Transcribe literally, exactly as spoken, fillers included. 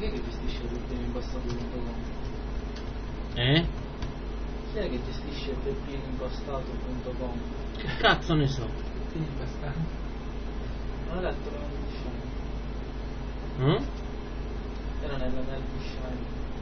chi è che gestisce peppinoimpastato punto com? Eh? Chi è che gestisce peppinoimpastato punto com? Che cazzo ne so? Quindi basta. Non ho letto la nel di Shine. Eh? Era nella nel di Shine.